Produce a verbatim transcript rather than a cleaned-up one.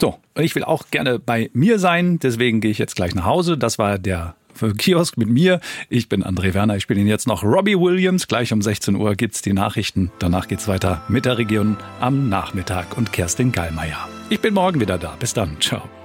So, ich will auch gerne bei mir sein, deswegen gehe ich jetzt gleich nach Hause. Das war der Kiosk mit mir. Ich bin André Werner. Ich spiele Ihnen jetzt noch Robbie Williams. Gleich um sechzehn Uhr gibt's die Nachrichten. Danach geht's weiter mit der Region am Nachmittag und Kerstin Gallmeier. Ich bin morgen wieder da. Bis dann. Ciao.